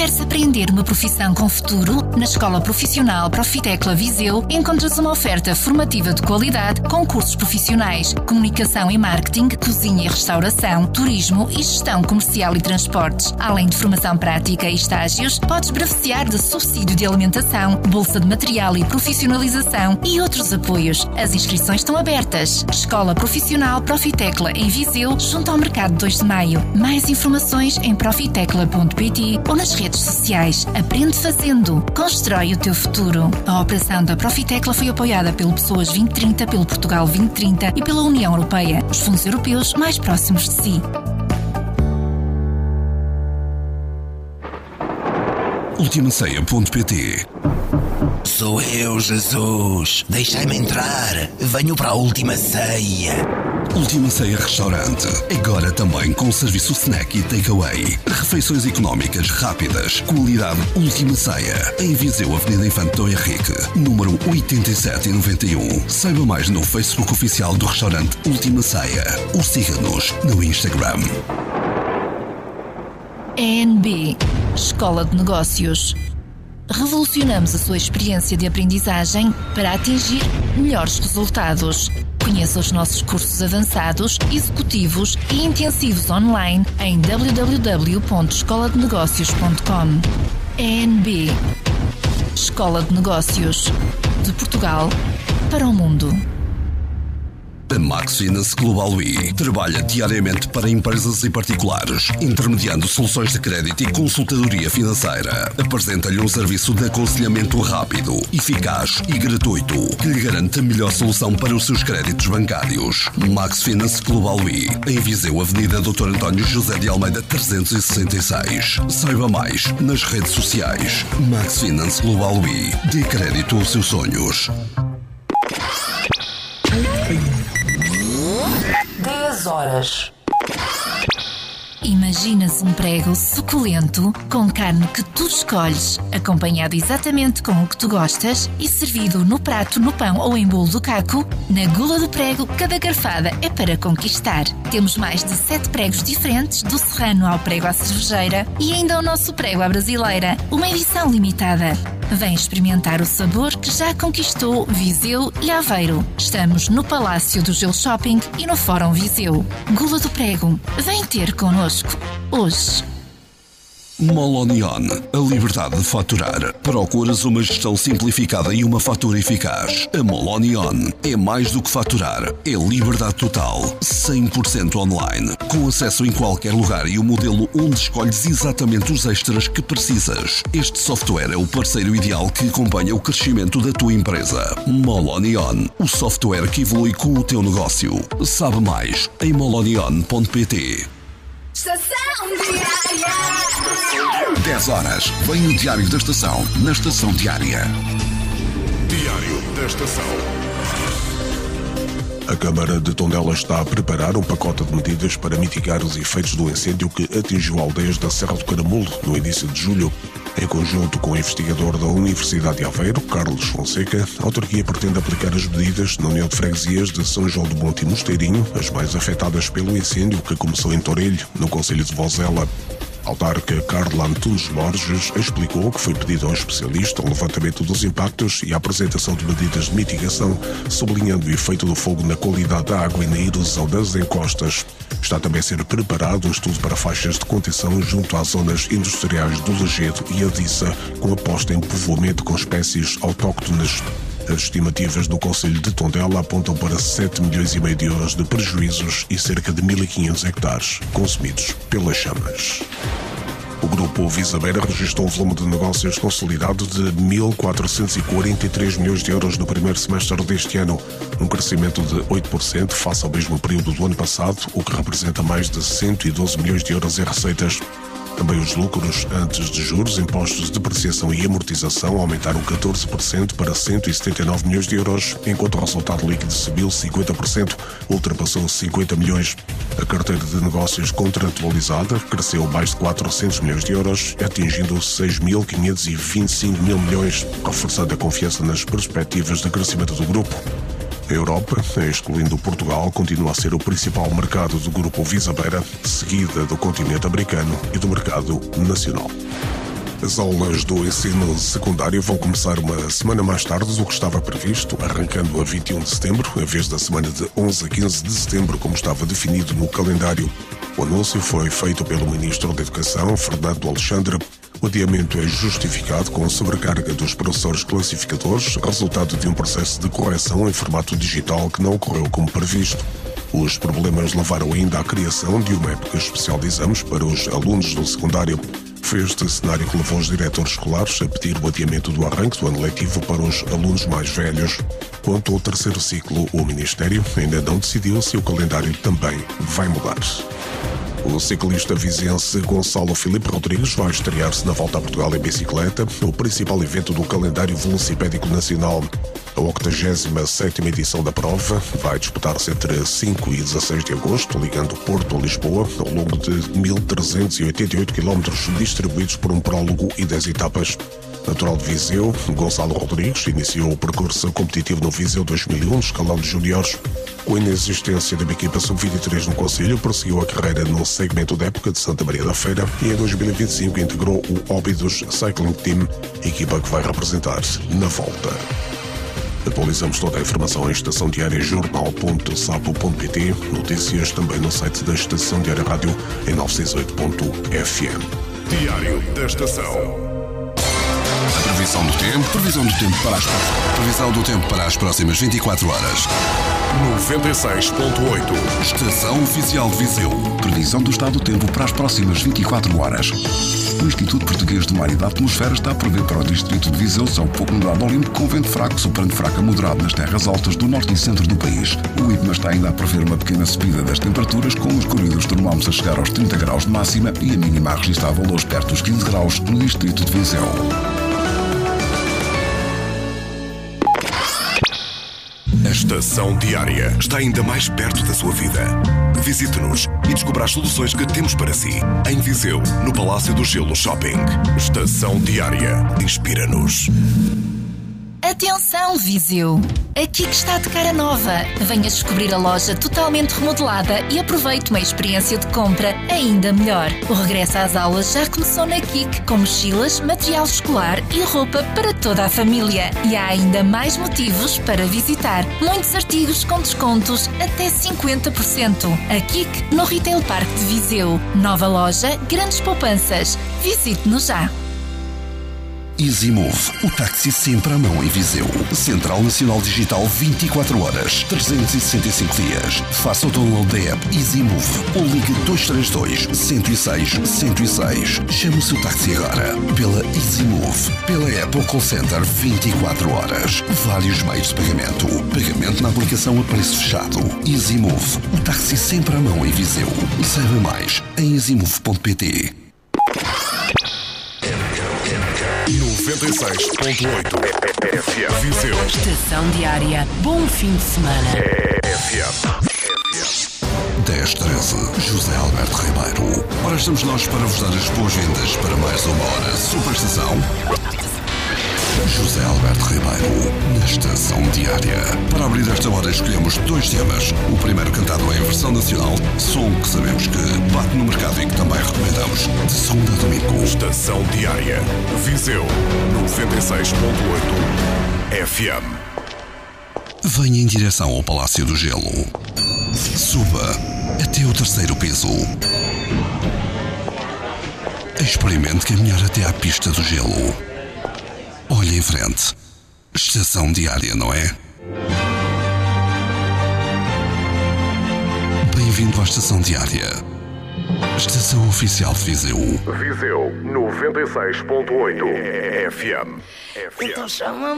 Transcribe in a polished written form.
Queres aprender uma profissão com futuro? Na Escola Profissional Profitecla Viseu encontras uma oferta formativa de qualidade com cursos profissionais, comunicação e marketing, cozinha e restauração, turismo e gestão comercial e transportes. Além de formação prática e estágios, podes beneficiar de subsídio de alimentação, bolsa de material e profissionalização e outros apoios. As inscrições estão abertas. Escola Profissional Profitecla em Viseu, junto ao Mercado 2 de Maio. Mais informações em profitecla.pt ou nas redes sociais. Aprende fazendo. Constrói o teu futuro. A operação da Profitecla foi apoiada pelo Pessoas 2030, pelo Portugal 2030 e pela União Europeia, os fundos europeus mais próximos de si. Ultimaceia.pt. Sou eu, Jesus. Deixai-me entrar. Venho para a Última Ceia. Última Ceia Restaurante. Agora também com serviço snack e takeaway. Refeições económicas rápidas. Qualidade Última Ceia. Em Viseu, Avenida Infante Dom Henrique, número 8791. Saiba mais no Facebook oficial do restaurante Última Ceia. Ou siga-nos no Instagram. ENB Escola de Negócios. Revolucionamos a sua experiência de aprendizagem para atingir melhores resultados. Conheça os nossos cursos avançados, executivos e intensivos online em www.escoladenegócios.com. ENB Escola de Negócios. De Portugal para o mundo. A Max Finance Global I trabalha diariamente para empresas e particulares, intermediando soluções de crédito e consultadoria financeira. Apresenta-lhe um serviço de aconselhamento rápido, eficaz e gratuito, que lhe garante a melhor solução para os seus créditos bancários. Max Finance Global I, em Viseu, Avenida Dr. António José de Almeida 366. Saiba mais nas redes sociais. Max Finance Global I. Dê crédito aos seus sonhos. 10 horas. Imaginas um prego suculento com carne que tu escolhes, acompanhado exatamente com o que tu gostas e servido no prato, no pão ou em bolo do caco? Na Gula do Prego, cada garfada é para conquistar. Temos mais de 7 pregos diferentes, do serrano ao prego à cervejeira e ainda o nosso prego à brasileira, uma edição limitada. Vem experimentar o sabor que já conquistou Viseu e Aveiro. Estamos no Palácio do Gelo Shopping e no Fórum Viseu. Gula do Prego, vem ter connosco hoje. Molonion, a liberdade de faturar. Procuras uma gestão simplificada e uma fatura eficaz. A Molonion é mais do que faturar, é liberdade total, 100% online, com acesso em qualquer lugar e o modelo onde escolhes exatamente os extras que precisas. Este software é o parceiro ideal que acompanha o crescimento da tua empresa. Molonion, o software que evolui com o teu negócio. Sabe mais em molonion.pt. Estação Diária. 10 horas. Vem o Diário da Estação, na Estação Diária. Diário da Estação. A Câmara de Tondela está a preparar um pacote de medidas para mitigar os efeitos do incêndio que atingiu aldeias da Serra do Caramulo no início de julho. Em conjunto com o investigador da Universidade de Aveiro, Carlos Fonseca, a autarquia pretende aplicar as medidas na União de Freguesias de São João do Monte e Mosteirinho, as mais afetadas pelo incêndio que começou em Torelho, no concelho de Vozela. A autarca Carla Antunes Borges explicou que foi pedido ao especialista o levantamento dos impactos e a apresentação de medidas de mitigação, sublinhando o efeito do fogo na qualidade da água e na erosão das encostas. Está também a ser preparado um estudo para faixas de contenção junto às zonas industriais do Lajedo e Adiça, com aposta em povoamento com espécies autóctones. As estimativas do Concelho de Tondela apontam para 7,5 milhões de euros de prejuízos e cerca de 1.500 hectares consumidos pelas chamas. O grupo Visabeira registrou um volume de negócios consolidado de 1.443 milhões de euros no primeiro semestre deste ano, um crescimento de 8% face ao mesmo período do ano passado, o que representa mais de 112 milhões de euros em receitas. Também os lucros antes de juros, impostos de depreciação e amortização aumentaram 14% para 179 milhões de euros, enquanto o resultado líquido subiu 50%, ultrapassou 50 milhões. A carteira de negócios contratualizada cresceu mais de 400 milhões de euros, atingindo 6.525 mil milhões, reforçando a confiança nas perspectivas de crescimento do grupo. A Europa, excluindo Portugal, continua a ser o principal mercado do grupo Visabeira, seguida do continente americano e do mercado nacional. As aulas do ensino secundário vão começar uma semana mais tarde do que estava previsto, arrancando a 21 de setembro, em vez da semana de 11 a 15 de setembro, como estava definido no calendário. O anúncio foi feito pelo Ministro da Educação, Fernando Alexandre. O adiamento é justificado com a sobrecarga dos professores classificadores, resultado de um processo de correção em formato digital que não ocorreu como previsto. Os problemas levaram ainda à criação de uma época especial de exames para os alunos do secundário. Foi este cenário que levou os diretores escolares a pedir o adiamento do arranque do ano letivo para os alunos mais velhos. Quanto ao terceiro ciclo, o Ministério ainda não decidiu se o calendário também vai mudar. O ciclista viziense Gonçalo Filipe Rodrigues vai estrear-se na Volta a Portugal em bicicleta, o principal evento do calendário velocipédico nacional. A 87ª edição da prova vai disputar-se entre 5 e 16 de agosto, ligando Porto a Lisboa, ao longo de 1.388 km distribuídos por um prólogo e 10 etapas. Natural de Viseu, Gonçalo Rodrigues iniciou o percurso competitivo no Viseu 2001, escalão de júniores. Com a inexistência de uma equipa sub-23 no Conselho, prosseguiu a carreira no segmento da época de Santa Maria da Feira e em 2025 integrou o Óbidos Cycling Team, equipa que vai representar na volta. Atualizamos toda a informação em Estação Diária jornal.sapo.pt, notícias também no site da Estação Diária Rádio em 968.fm. Diário da Estação. Previsão do tempo para as próximas 24 horas. 96.8. Estação Oficial de Viseu. Previsão do estado do tempo para as próximas 24 horas. O Instituto Português do Mar e da Atmosfera está a prever para o distrito de Viseu céu pouco nublado ao limpo, com vento fraco, soprando fraco a moderado nas terras altas do norte e centro do país. O IPMA está ainda a prever uma pequena subida das temperaturas, com os corridos termómetros a chegar aos 30 graus de máxima e a mínima registável hoje perto dos 15 graus no distrito de Viseu. A Estação Diária está ainda mais perto da sua vida. Visite-nos e descubra as soluções que temos para si. Em Viseu, no Palácio do Gelo Shopping. Estação Diária. Inspira-nos. Atenção, Viseu! Aqui que está de cara nova. Venha descobrir a loja totalmente remodelada e aproveite uma experiência de compra ainda melhor. O regresso às aulas já começou na KIK, com mochilas, material escolar e roupa para toda a família. E há ainda mais motivos para visitar. Muitos artigos com descontos até 50%. A KIK, no Retail Park de Viseu. Nova loja, grandes poupanças. Visite-nos já. EasyMove, o táxi sempre à mão em Viseu. Central Nacional Digital 24 horas, 365 dias. Faça o download da app EasyMove ou ligue 232 106 106. Chame o seu táxi agora pela EasyMove, pela app ou call center 24 horas. Vários meios de pagamento. Pagamento na aplicação a preço fechado. EasyMove, o táxi sempre à mão em Viseu. Saiba mais em easymove.pt. 96.8 FM Viseu. Estação Diária. Bom fim de semana. FM 1013 José Alberto Ribeiro. Ora, estamos nós para vos dar as boas-vindas para mais uma hora. Superestação José Alberto Ribeiro, na Estação Diária. Para abrir esta hora escolhemos dois temas. O primeiro cantado em versão nacional, som que sabemos que bate no mercado e que também recomendamos, de segunda a domingo. Estação Diária, Viseu, 96.8 FM. Venha em direção ao Palácio do Gelo. Suba até o terceiro piso. Experimente caminhar até à pista do gelo. Olhe em frente. Estação Diária, não é? Bem-vindo à Estação Diária. Estação Oficial de Viseu. Viseu 96.8 FM. Então chama